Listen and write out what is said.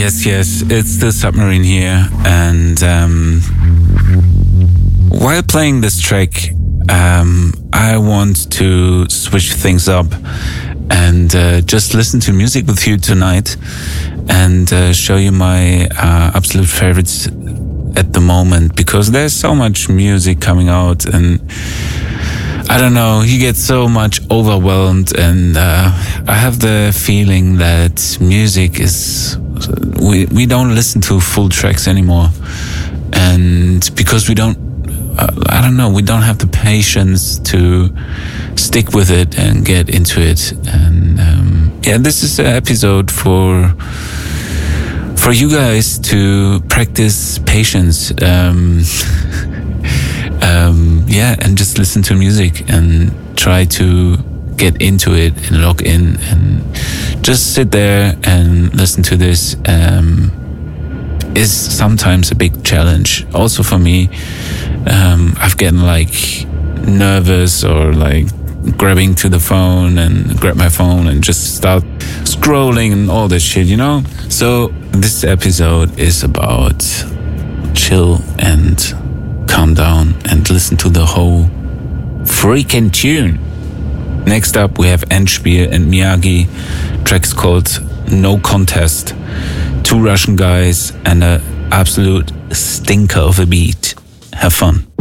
Yes, it's the Submarine here, and while playing this track, I want to switch things up and just listen to music with you tonight and show you my absolute favorites at the moment, because there's so much music coming out, and I don't know, you get so much overwhelmed, and I have the feeling that music is, we don't listen to full tracks anymore, and because we don't, I don't know, we don't have the patience to stick with it and get into it. And this is an episode for you guys to practice patience. And just listen to music and try to get into it and log in and just sit there and listen to this. Is sometimes a big challenge also for me. I've gotten like nervous or like grabbing to the phone and grab my phone and just start scrolling and all that shit, you know? So this episode is about chill and calm down and listen to the whole freaking tune. Next up we have Endspiel and Miyagi. Track's called No Contest. Two Russian guys and an absolute stinker of a beat. Have fun.